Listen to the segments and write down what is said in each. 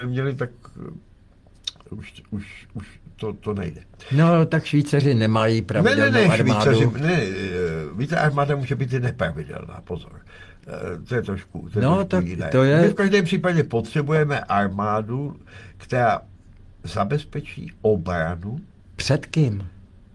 měli, tak už to nejde. No, tak Švýcaři nemají pravidelnou armádu. Švýcaři, víte, armáda může být i nepravidelná, pozor. To je trošku tak jiné. to je... My v každém případě potřebujeme armádu, která zabezpečí obranu. Před kým?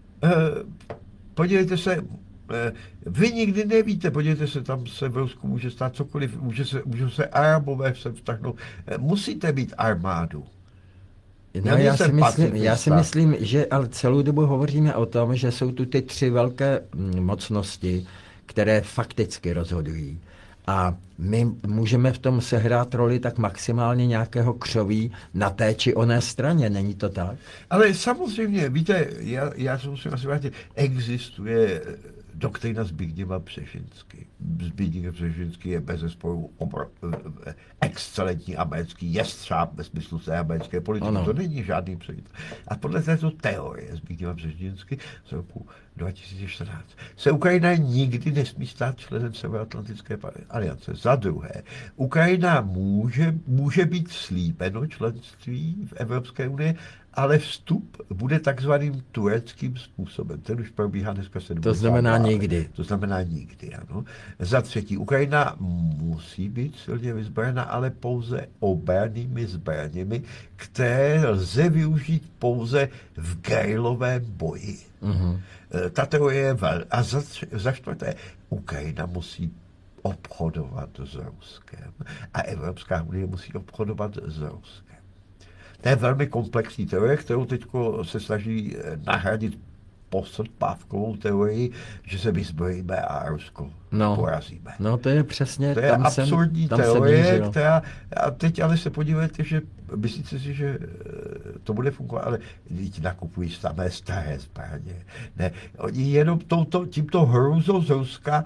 Podívejte se, vy nikdy nevíte, podívejte se, tam se v Rusku může stát cokoliv, můžou se Arabové se vtáhnout. Musíte mít armádu. No, já si myslím, že ale celou dobu hovoříme o tom, že jsou tu ty tři velké mocnosti, které fakticky rozhodují. A my můžeme v tom sehrát roli tak maximálně nějakého křoví na té či oné straně, není to tak? Ale samozřejmě, víte, já se musím asi vrátit, existuje doktrína Zbigněva Břežinský. Zbigněv Břežinský je bezesporu excelentní americký jestřáb ve smyslu té americké politiky. To není žádný přejít. A podle této teorie Zbigněva Břežinský z roku 2014 se Ukrajina nikdy nesmí stát členem Severoatlantické aliance. Za druhé, Ukrajina může být slíbeno členství v Evropské unii, ale vstup bude takzvaným tureckým způsobem. Ten už probíhá dneska 70. To znamená nikdy. To znamená nikdy, ano. Za třetí, Ukrajina musí být silně vyzbrojena, ale pouze obrannými zbraněmi, které lze využít pouze v guerilovém boji. Mm-hmm. Ta teorie je a za čtvrté, Ukrajina musí obchodovat s Ruskem a Evropská unie musí obchodovat s Ruskem. To je velmi komplexní teorie, kterou teď se snaží nahradit postpávkovou teorii, že se vyzbrojíme a Rusko porazíme. No to je přesně... To je absurdní teorie, která... A teď ale se podívejte, že myslíte si, že to bude fungovat, ale lidi nakupují samé staré zbraně. Ne, oni jenom tímto hrůzou z Ruska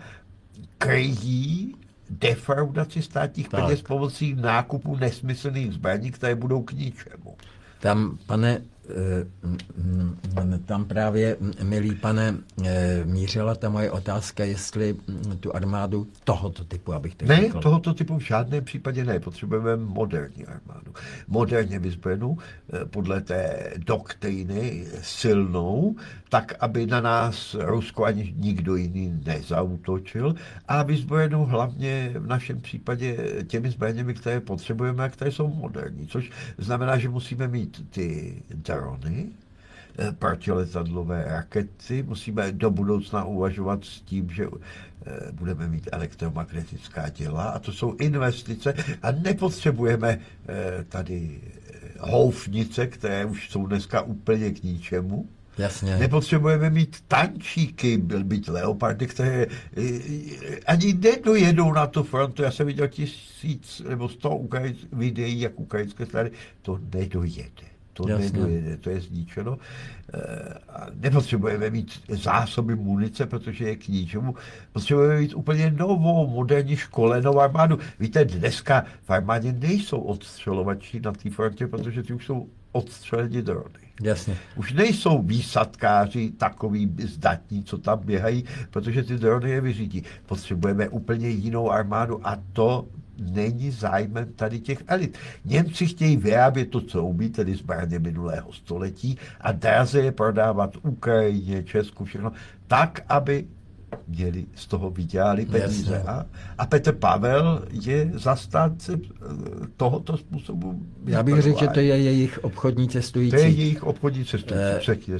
kryjí defraudaci státních peněz pomocí nákupu nesmyslných zbraní, které budou k ničemu. Tam, tam právě, milý pane, mířila ta moje otázka, jestli tu armádu tohoto typu, abych tak řekl. Ne, tohoto typu v žádném případě ne. Potřebujeme moderní armádu. Moderně vyzbrojenou, podle té doktríny silnou, tak, aby na nás Rusko ani nikdo jiný nezaútočil, a vyzbrojenou hlavně v našem případě těmi zbraněmi, které potřebujeme a které jsou moderní. Což znamená, že musíme mít ty drony, protiletadlové rakety, musíme do budoucna uvažovat s tím, že budeme mít elektromagnetická těla, a to jsou investice a nepotřebujeme tady houfnice, které už jsou dneska úplně k ničemu. Jasně. Nepotřebujeme mít tančíky, byť leopardy, které ani nedojedou na tu frontu. Já jsem viděl 1000 nebo 100 videí, jak ukrajinské strany, to nedojede. To nedojede, to je zničeno. Nepotřebujeme mít zásoby munice, protože je k ničemu. Potřebujeme mít úplně novou, moderní školenou armádu. Víte, dneska v armádě nejsou odstřelovači na té frontě, protože ty už jsou odstřeleni drony. Jasně. Už nejsou výsadkáři takový zdatní, co tam běhají, protože ty drony je vyřídí. Potřebujeme úplně jinou armádu a to není zájmem tady těch elit. Němci chtějí vyrábět to, co umí, tedy zbraně minulého století, a draze je prodávat Ukrajině, Česku, všechno, tak, aby měli z toho vydělali peníze. A Petr Pavel je zastánce tohoto způsobu. Já bych řekl, že to je jejich obchodní cestující. To je jejich obchodní cestující.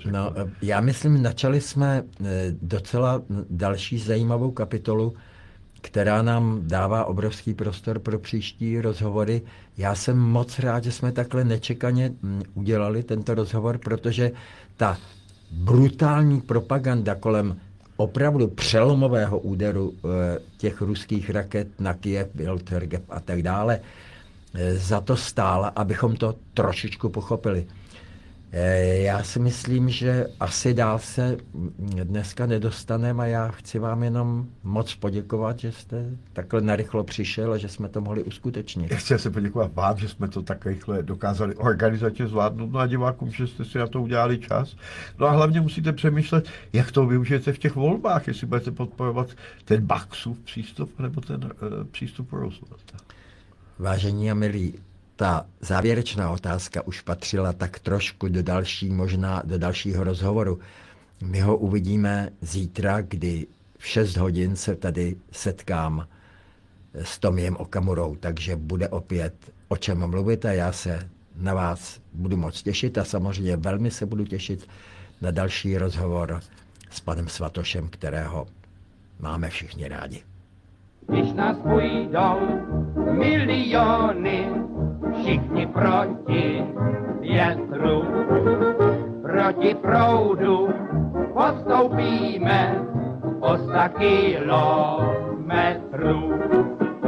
Já myslím, načali jsme docela další zajímavou kapitolu, která nám dává obrovský prostor pro příští rozhovory. Já jsem moc rád, že jsme takhle nečekaně udělali tento rozhovor, protože ta brutální propaganda kolem opravdu přelomového úderu těch ruských raket na Kyjev, Beltergeb a tak dále, za to stála, abychom to trošičku pochopili. Já si myslím, že asi dál se dneska nedostaneme a já chci vám jenom moc poděkovat, že jste takhle narychlo přišel a že jsme to mohli uskutečnit. Já chci se poděkovat vám, že jsme to tak rychle dokázali organizačně zvládnout, no a divákům, že jste si na to udělali čas. No a hlavně musíte přemýšlet, jak to využijete v těch volbách, jestli budete podporovat ten Baxův přístup nebo ten přístup Roosevelta. Vážení a milí, ta závěrečná otázka už patřila tak trošku možná do dalšího rozhovoru. My ho uvidíme zítra, kdy v 6 hodin se tady setkám s Tomiem Okamurou, takže bude opět o čem mluvit a já se na vás budu moc těšit a samozřejmě velmi se budu těšit na další rozhovor s panem Svatošem, kterého máme všichni rádi. Když nás půjdou miliony, všichni proti větru, proti proudu postoupíme o 100 kilometrů.